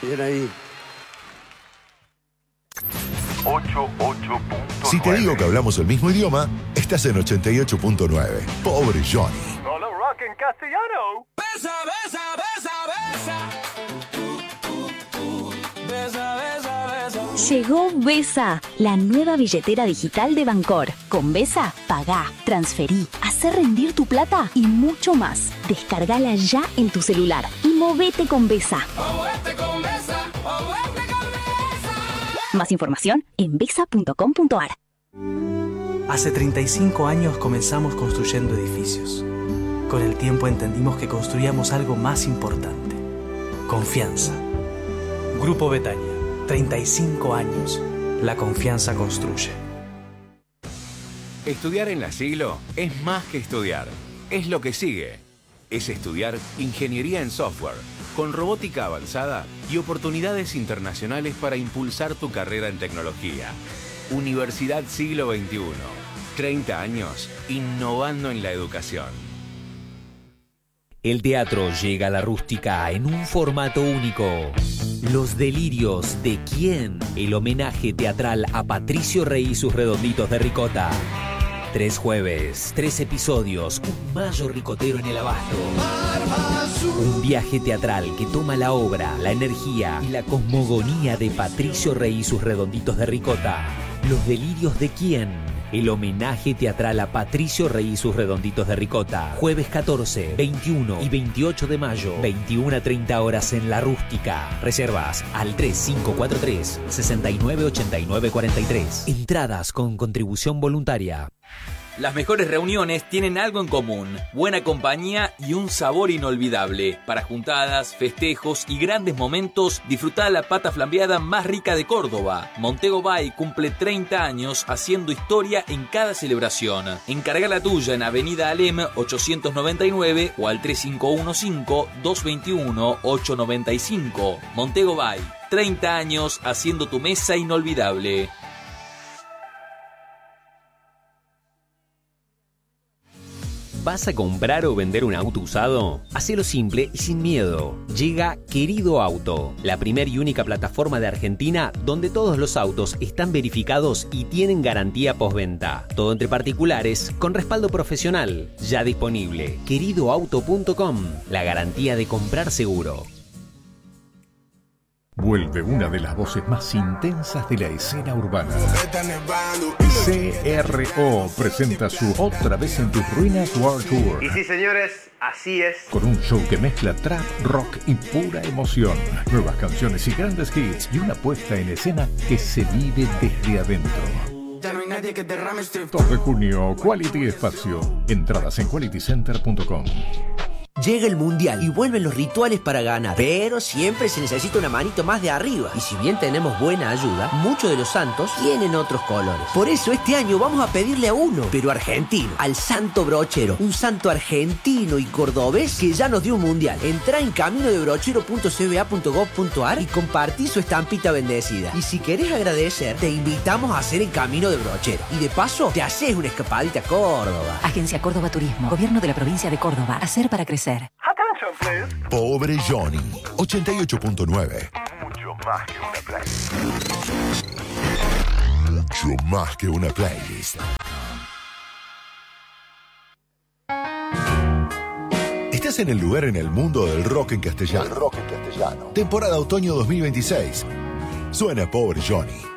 Bien ahí. 88.9. Si te digo que hablamos el mismo idioma, estás en 88.9. Pobre Johnny. Solo rock en castellano. Besa, besa, besa, besa. Besa, besa, besa. Llegó Besa, la nueva billetera digital de Bancor. Con Besa, pagá, transferí, hacé rendir tu plata y mucho más. Descargala ya en tu celular y movete con Besa. Movete con Besa, movete con Besa. Más información en besa.com.ar. Hace 35 años comenzamos construyendo edificios. Con el tiempo entendimos que construíamos algo más importante: confianza. Grupo Betania, 35 años. La confianza construye. Estudiar en La Siglo es más que estudiar. Es lo que sigue. Es estudiar ingeniería en software, con robótica avanzada y oportunidades internacionales para impulsar tu carrera en tecnología. Universidad Siglo XXI. 30 años innovando en la educación. El teatro llega a la rústica en un formato único. Los delirios de quién, el homenaje teatral a Patricio Rey y sus redonditos de ricota. 3 jueves, 3 episodios, un mayo ricotero en el abasto. Un viaje teatral que toma la obra, la energía y la cosmogonía de Patricio Rey y sus redonditos de ricota. Los delirios de quién. El homenaje teatral a Patricio Rey y sus redonditos de ricota. Jueves 14, 21 y 28 de mayo, 21 a 30 horas en La Rústica. Reservas al 3543-698943. Entradas con contribución voluntaria. Las mejores reuniones tienen algo en común: buena compañía y un sabor inolvidable. Para juntadas, festejos y grandes momentos, disfrutá la pata flambeada más rica de Córdoba. Montego Bay cumple 30 años haciendo historia en cada celebración. Encarga la tuya en Avenida Alem 899 o al 3515-221-895. Montego Bay, 30 años haciendo tu mesa inolvidable. ¿Vas a comprar o vender un auto usado? Hacelo simple y sin miedo. Llega Querido Auto, la primera y única plataforma de Argentina donde todos los autos están verificados y tienen garantía postventa. Todo entre particulares, con respaldo profesional. Ya disponible. Queridoauto.com, la garantía de comprar seguro. Vuelve una de las voces más intensas de la escena urbana. CRO presenta su Otra vez en tus ruinas World Tour. Y sí, señores, así es. Con un show que mezcla trap, rock y pura emoción. Nuevas canciones y grandes hits y una puesta en escena que se vive desde adentro. Ya no hay nadie que derrame este... 2 de junio, Quality Espacio. Entradas en qualitycenter.com. Llega el Mundial y vuelven los rituales para ganar, pero siempre se necesita una manito más de arriba. Y si bien tenemos buena ayuda, muchos de los santos tienen otros colores. Por eso este año vamos a pedirle a uno, pero argentino, al Santo Brochero, un santo argentino y cordobés que ya nos dio un Mundial. Entrá en caminodebrochero.cba.gov.ar y compartí su estampita bendecida. Y si querés agradecer, te invitamos a hacer el Camino de Brochero. Y de paso, te haces una escapadita a Córdoba. Agencia Córdoba Turismo, Gobierno de la Provincia de Córdoba. Hacer para crecer. Attention, please. Pobre Johnny. 88.9. Mucho más que una playlist. Mucho más que una playlist. Estás en el lugar en el mundo del rock en castellano. Temporada otoño 2026. Suena Pobre Johnny.